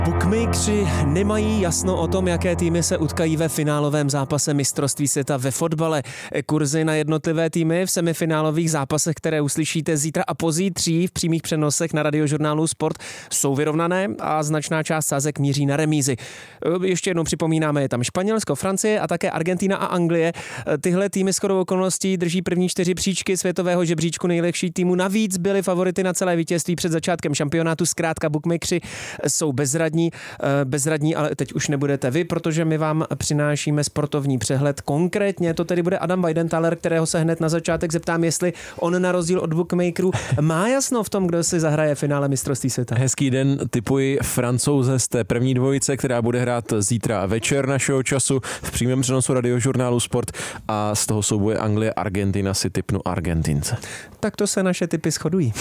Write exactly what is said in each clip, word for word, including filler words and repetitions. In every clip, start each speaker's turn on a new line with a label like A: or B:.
A: Bookmakeri nemají jasno o tom, jaké týmy se utkají ve finálovém zápase mistrovství světa ve fotbale. Kurzy na jednotlivé týmy v semifinálových zápasech, které uslyšíte zítra a pozítří v přímých přenosech na Radiožurnálu Sport, jsou vyrovnané a značná část sázek míří na remízy. Ještě jednou připomínáme, je tam Španělsko, Francie a také Argentina a Anglie. Tyhle týmy shodou okolností drží první čtyři příčky světového žebříčku nejlepších týmů. Navíc byly favority na celé vítězství před začátkem šampionátu. Zkrátka bookmakeri jsou bezradní. Bezradní, ale teď už nebudete vy, protože my vám přinášíme sportovní přehled. Konkrétně to tedy bude Adam Weidenthaler, kterého se hned na začátek zeptám, jestli on na rozdíl od bookmakerů má jasno v tom, kdo si zahraje finále mistrovství světa.
B: Hezký den, tipuji Francouze z té první dvojice, která bude hrát zítra večer našeho času v přímém přenosu Radiožurnálu Sport, a z toho souboje Anglie Argentina si tipnu Argentince.
A: Tak to se naše tipy shodují.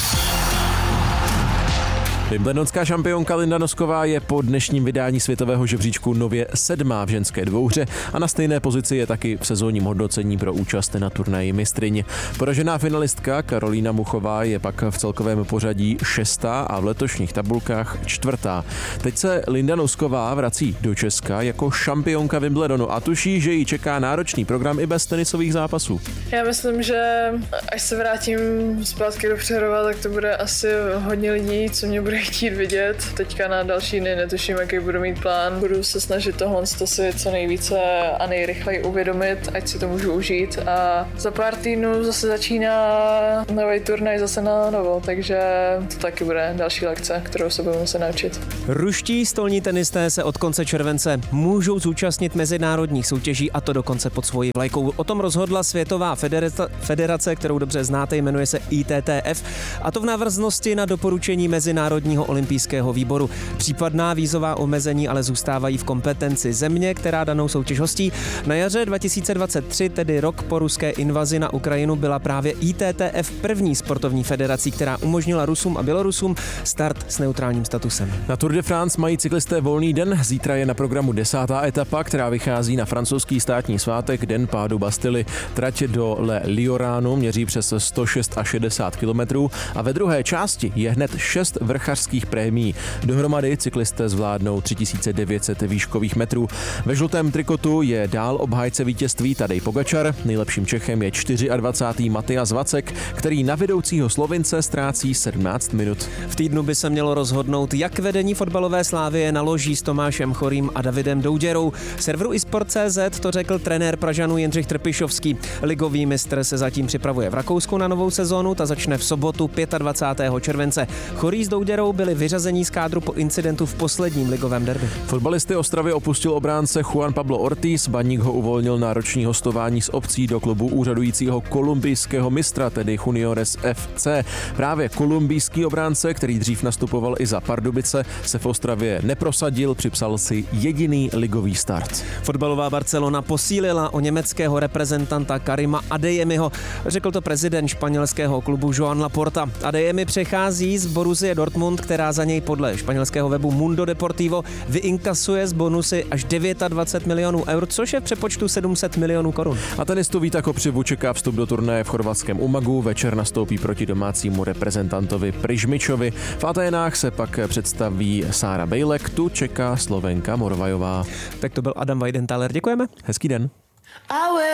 B: Wimbledonská šampionka Linda Nosková je po dnešním vydání světového žebříčku nově sedmá v ženské dvouhře a na stejné pozici je taky v sezónním hodnocení pro účast na turnaji mistryň. Poražená finalistka Karolína Muchová je pak v celkovém pořadí šestá a v letošních tabulkách čtvrtá. Teď se Linda Nosková vrací do Česka jako šampionka Wimbledonu a tuší, že ji čeká náročný program i bez tenisových zápasů.
C: Já myslím, že až se vrátím zpátky do Přerova, tak to bude asi hodně lidí, co mě bude chtít vidět. Teďka na další dny netuším, jaký budu mít plán. Budu se snažit tohle to si co nejvíce a nejrychleji uvědomit, ať si to můžu užít. A za pár týdnů zase začíná nový turnaj zase na novo, takže to taky bude další lekce, kterou se budu muset naučit.
A: Ruští stolní tenisté se od konce července můžou zúčastnit mezinárodních soutěží, a to dokonce pod svojí vlajkou. O tom rozhodla Světová federace, federace, kterou dobře znáte, jmenuje se I T T F, a to v návaznosti na doporučení Mezinárodního olympijského výboru. Případná vízová omezení ale zůstávají v kompetenci země, která danou soutěž hostí. Na jaře dva tisíce dvacet tři, tedy rok po ruské invazi na Ukrajinu, byla právě I T T F první sportovní federací, která umožnila Rusům a Bělorusům start s neutrálním statusem.
B: Na Tour de France mají cyklisté volný den. Zítra je na programu desátá etapa, která vychází na francouzský státní svátek, den pádu Bastily. Trať do Le Lioránu měří přes sto šest a šedesát kilometrů a ve druhé části je hned šest vrchařských prémií. Dohromady cyklisté zvládnou tři tisíce devět set výškových metrů. Ve žlutém trikotu je dál obhájce vítězství Tadej Pogačar. Nejlepším Čechem je dvacátý čtvrtý Matyas Vacek, který na vedoucího Slovince ztrácí sedmnáct minut.
A: V týdnu by se mělo rozhodnout, jak vedení fotbalové Slávie naloží s Tomášem Chorým a Davidem Douděrou. Serveru iSport tečka cé zet to řekl trenér Pražanů Jindřich Trpišovský. Ligový mistr se zatím připravuje v Rakousku na novou sezónu, ta začne v sobotu dvacátého pátého července. Chorý s Douděrou byli vyřazení z kádru po incidentu v posledním ligovém derby.
B: Fotbalisty Ostravy opustil obránce Juan Pablo Ortiz, Baník ho uvolnil na roční hostování s obcí do klubu úřadujícího kolumbijského mistra, tedy Juniores F C. Právě kolumbijský obránce, který dřív nastupoval i za Pardubice, se v Ostravě neprosadil, připsal si jediný ligový start.
A: Fotbalová Barcelona posílila o německého reprezentanta Karima Adeyemiho. Řekl to prezident španělského klubu Joan Laporta. Adeyemi přechází z Borussia Dortmund, která za něj podle španělského webu Mundo Deportivo vyinkasuje z bonusy až dvacet devět milionů eur, což je v přepočtu sedm set milionů korun.
B: A tenistu Víta Kopřivu čeká vstup do turnaje v chorvatském Umagu. Večer nastoupí proti domácímu reprezentantovi Prižmičovi. V Aténách se pak představí Sára Bejlek, tu čeká Slovenka Morvajová.
A: Tak to byl Adam Weidenthaler, děkujeme.
B: Hezký den.